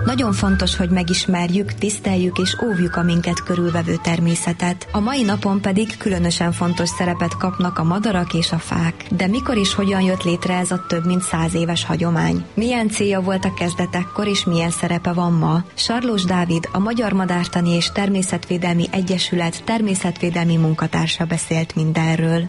Nagyon fontos, hogy megismerjük, tiszteljük és óvjuk a minket körülvevő természetet. A mai napon pedig különösen fontos szerepet kapnak a madarak és a fák. De mikor és hogyan jött létre ez a több mint 100 éves hagyomány? Milyen célja volt a kezdetekkor és milyen szerepe van ma? Sarlós Dávid, a Magyar Madártani és Természetvédelmi Egyesület természetvédelmi munkatársa beszélt mindenről.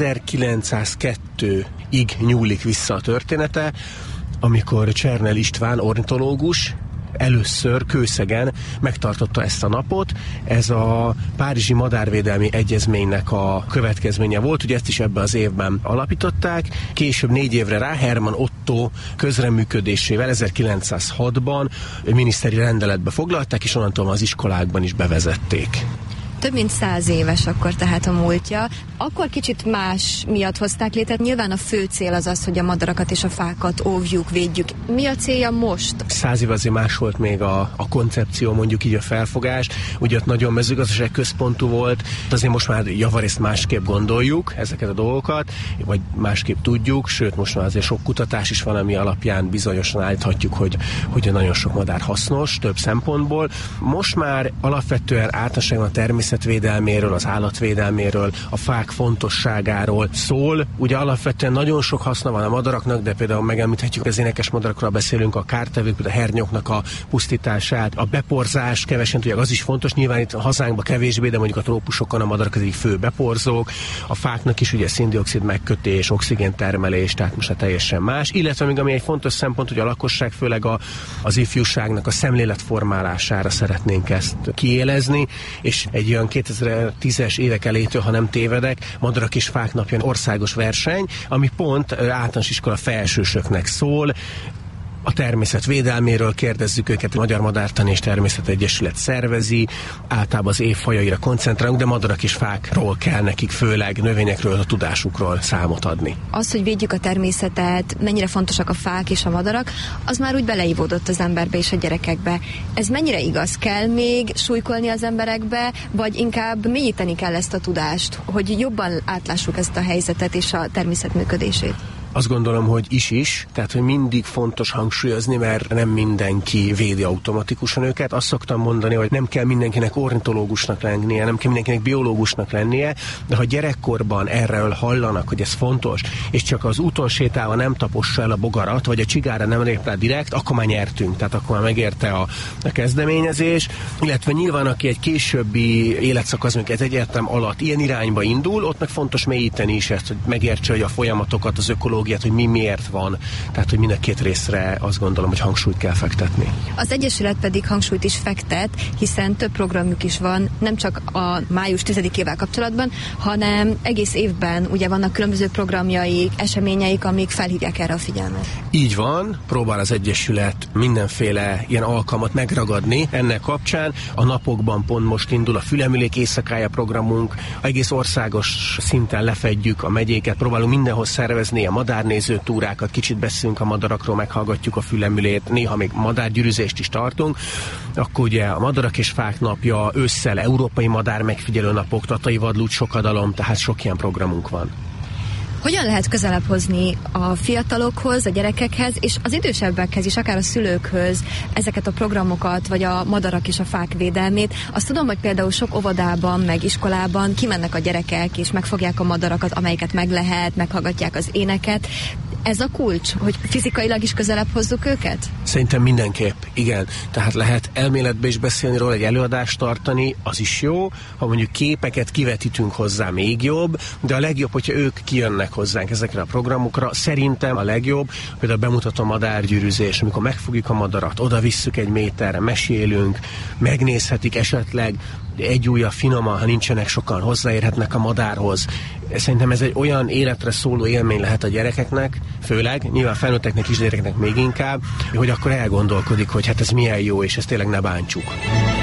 1902-ig nyúlik vissza a története, amikor Csernel István ornitológus először Kőszegen megtartotta ezt a napot. Ez a Párizsi Madárvédelmi Egyezménynek a következménye volt, ugye ezt is ebben az évben alapították. Később 4 évre rá Hermann Otto közreműködésével 1906-ban miniszteri rendeletbe foglalták, és onnantól az iskolákban is bevezették. Több mint 100 éves akkor tehát a múltja. Akkor kicsit más miatt hozták létre. Nyilván a fő cél az az, hogy a madarakat és a fákat óvjuk, védjük. Mi a célja most? 100 év azért más volt még a koncepció, mondjuk így a felfogás. Ugye ott nagyon mezőgazdaság központú volt. Azért most már javarészt másképp gondoljuk ezeket a dolgokat, vagy másképp tudjuk, sőt most már azért sok kutatás is van, ami alapján bizonyosan állíthatjuk, hogy nagyon sok madár hasznos, több szempontból. Most már alapvetően általánosan a természetvédelméről, az állatvédelméről, a fák fontosságáról szól. Ugye alapvetően nagyon sok haszna van a madaraknak, de például megemlíthetjük, az énekes madarakról beszélünk, a kártevők, például a hernyóknak a pusztítását, a beporzás, kevesen tudják, az is fontos, nyilván itt a hazánkban kevésbé, de mondjuk a trópusokon a madarak az egyik fő beporzók, a fáknak is ugye szén-dioxid megkötés, oxigéntermelés, tehát most teljesen más, illetve még ami egy fontos szempont, hogy a lakosság, főleg az ifjúságnak a szemléletformálására szeretnénk ezt kiélezni, és egy olyan 2010-es évek elétől, ha nem tévedek, Madarak és Fák napján országos verseny, ami pont általános iskola felsősöknek szól. A természet védelméről kérdezzük őket, a Magyar Madártani és Természetegyesület szervezi, általában az évfajaira koncentrálunk, de madarak és fákról kell nekik, főleg növényekről, a tudásukról számot adni. Az, hogy védjük a természetet, mennyire fontosak a fák és a madarak, az már úgy beleívódott az emberbe és a gyerekekbe. Ez mennyire igaz? Kell még súlykolni az emberekbe, vagy inkább mélyíteni kell ezt a tudást, hogy jobban átlássuk ezt a helyzetet és a természet működését? Azt gondolom, hogy is, tehát hogy mindig fontos hangsúlyozni, mert nem mindenki védi automatikusan őket. Azt szoktam mondani, hogy nem kell mindenkinek ornitológusnak lennie, nem kell mindenkinek biológusnak lennie, de ha gyerekkorban erről hallanak, hogy ez fontos, és csak az úton sétálva nem tapossa el a bogarat, vagy a csigára nem lép rá direkt, akkor már nyertünk, tehát akkor már megérte a kezdeményezés, illetve nyilván aki egy későbbi életszakasz, ez egyértelmű alatt ilyen irányba indul, ott meg fontos mélyíteni is ezt, hogy megértse, hogy a folyamatokat, az ökológiát, hogy mi miért van, tehát hogy mind a két részre azt gondolom, hogy hangsúlyt kell fektetni. Az Egyesület pedig hangsúlyt is fektet, hiszen több programjuk is van, nem csak a május 10-ével kapcsolatban, hanem egész évben ugye vannak különböző programjaik, eseményeik, amik felhívják erre a figyelmet. Így van, próbál az Egyesület mindenféle ilyen alkalmat megragadni ennek kapcsán. A napokban pont most indul a Fülemülék éjszakája programunk, egész országos szinten lefedjük a megyéket, próbálunk mindenhol szervezni a madárnéző túrákat, kicsit beszélünk a madarakról, meghallgatjuk a fülemülét, néha még madárgyűrűzést is tartunk. Akkor ugye a Madarak és Fák napja, ősszel európai madár megfigyelő napok, tatai vadlúd sokadalom, tehát sok ilyen programunk van. Hogyan lehet közelebb hozni a fiatalokhoz, a gyerekekhez, és az idősebbekhez is, akár a szülőkhöz ezeket a programokat, vagy a madarak és a fák védelmét? Azt tudom, hogy például sok óvodában, meg iskolában kimennek a gyerekek, és megfogják a madarakat, amelyiket meg lehet, meghallgatják az éneket. Ez a kulcs, hogy fizikailag is közelebb hozzuk őket? Szerintem mindenképp, igen. Tehát lehet elméletbe is beszélni róla, egy előadást tartani, az is jó. Ha mondjuk képeket kivetítünk hozzá, még jobb, de a legjobb, hogyha ők kijönnek hozzánk ezekre a programokra. Szerintem a legjobb, például bemutatom a madárgyűrűzés, amikor megfogjuk a madarat, oda visszük egy méterre, mesélünk, megnézhetik esetleg, egy ujja finoman, ha nincsenek sokan, hozzáérhetnek a madárhoz. Szerintem ez egy olyan életre szóló élmény lehet a gyerekeknek, főleg, nyilván felnőtteknek is, gyerekeknek még inkább, hogy akkor elgondolkodik, hogy hát ez milyen jó, és ezt tényleg ne bántsuk.